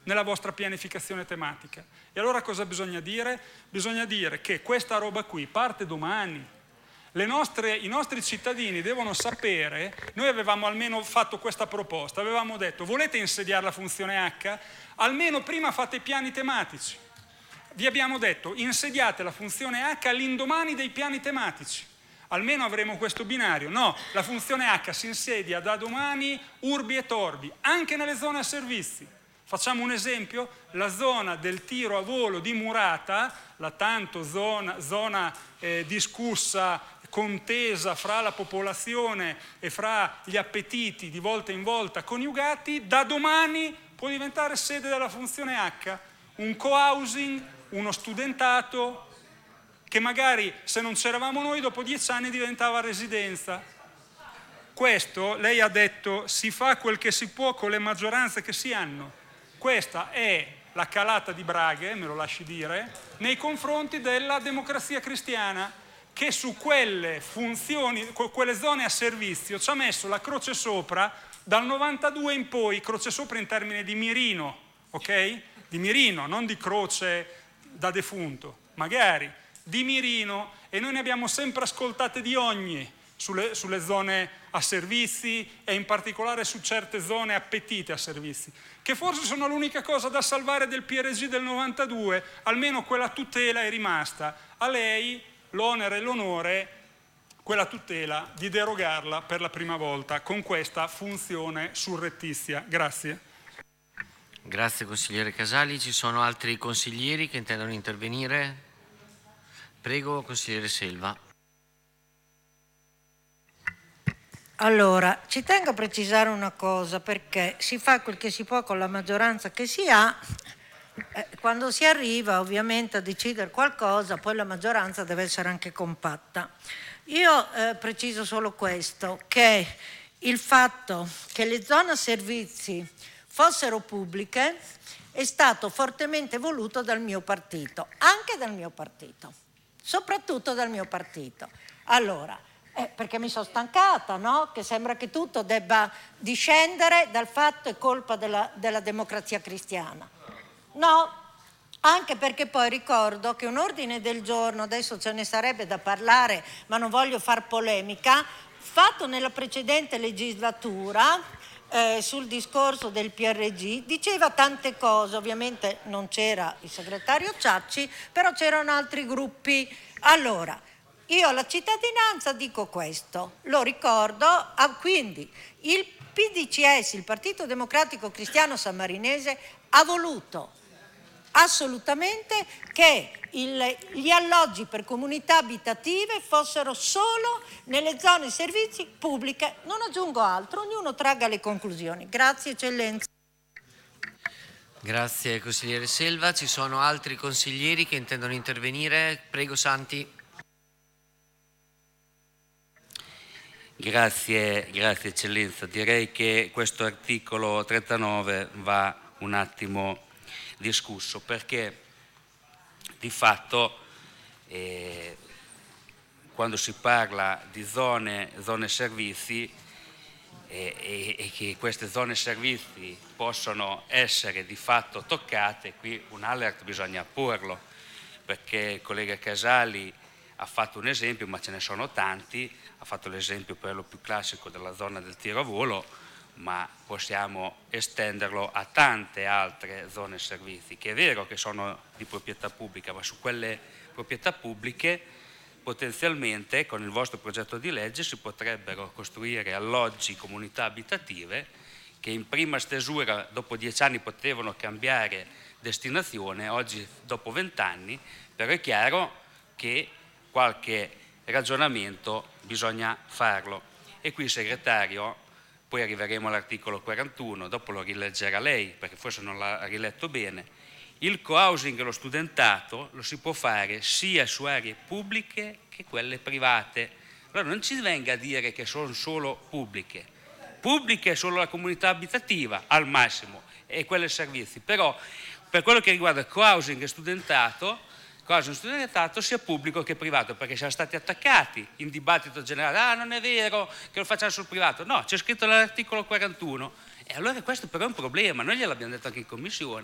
nella vostra pianificazione tematica. E allora cosa bisogna dire? Bisogna dire che questa roba qui parte domani. I nostri cittadini devono sapere, noi avevamo almeno fatto questa proposta, avevamo detto: volete insediare la funzione H? Almeno prima fate i piani tematici. Vi abbiamo detto: insediate la funzione H all'indomani dei piani tematici. Almeno avremo questo binario. No, la funzione H si insedia da domani urbi e torbi, anche nelle zone a servizi. Facciamo un esempio: la zona del tiro a volo di Murata, la tanto zona discussa, contesa fra la popolazione e fra gli appetiti di volta in volta coniugati, da domani può diventare sede della funzione H, un co-housing, uno studentato, che magari, se non c'eravamo noi, dopo 10 anni diventava residenza. Questo, lei ha detto, si fa quel che si può con le maggioranze che si hanno. Questa è la calata di braghe, me lo lasci dire, nei confronti della democrazia cristiana, che su quelle funzioni, quelle zone a servizio ci ha messo la croce sopra dal 92 in poi, croce sopra in termini di mirino, ok? Di mirino, non di croce da defunto, magari di mirino, e noi ne abbiamo sempre ascoltate di ogni sulle zone a servizi e in particolare su certe zone appetite a servizi, che forse sono l'unica cosa da salvare del PRG del 92, almeno quella tutela è rimasta. A lei l'onere e l'onore, quella tutela, di derogarla per la prima volta con questa funzione surrettizia. Grazie. Grazie consigliere Casali. Ci sono altri consiglieri che intendono intervenire? Prego, consigliere Selva. Allora, ci tengo a precisare una cosa, perché si fa quel che si può con la maggioranza che si ha. Quando si arriva ovviamente a decidere qualcosa, poi la maggioranza deve essere anche compatta. Io preciso solo questo, che il fatto che le zone a servizi fossero pubbliche è stato fortemente voluto dal mio partito, anche dal mio partito, soprattutto dal mio partito. Allora, perché mi sono stancata, no? Che sembra che tutto debba discendere dal fatto è colpa della democrazia cristiana. No, anche perché poi ricordo che un ordine del giorno, adesso ce ne sarebbe da parlare, ma non voglio far polemica, fatto nella precedente legislatura sul discorso del PRG, diceva tante cose, ovviamente non c'era il segretario Ciacci, però c'erano altri gruppi. Allora, io alla cittadinanza dico questo, lo ricordo, quindi il PDCS, il Partito Democratico Cristiano Sammarinese, ha voluto assolutamente che gli alloggi per comunità abitative fossero solo nelle zone servizi pubbliche. Non aggiungo altro, ognuno tragga le conclusioni. Grazie eccellenza. Grazie consigliere Selva. Ci sono altri consiglieri che intendono intervenire? Prego Santi. Grazie eccellenza. Direi che questo articolo 39 va un attimo discusso, perché di fatto quando si parla di zone servizi e che queste zone servizi possono essere di fatto toccate, qui un alert bisogna porlo, perché il collega Casali ha fatto un esempio, ma ce ne sono tanti, ha fatto l'esempio quello più classico della zona del tiro a volo, ma possiamo estenderlo a tante altre zone servizi, che è vero che sono di proprietà pubblica, ma su quelle proprietà pubbliche potenzialmente con il vostro progetto di legge si potrebbero costruire alloggi, comunità abitative che in prima stesura dopo 10 anni potevano cambiare destinazione, oggi dopo 20 anni, però è chiaro che qualche ragionamento bisogna farlo. E qui segretario, poi arriveremo all'articolo 41, dopo lo rileggerà lei perché forse non l'ha riletto bene, il co-housing e lo studentato lo si può fare sia su aree pubbliche che quelle private. Allora non ci venga a dire che sono solo pubbliche è solo la comunità abitativa al massimo e quelle servizi, però per quello che riguarda il co-housing e studentato sia pubblico che privato, perché siamo stati attaccati in dibattito generale, non è vero che lo facciamo sul privato, no, c'è scritto nell'articolo 41, e allora questo però è un problema, noi gliel'abbiamo detto anche in commissione,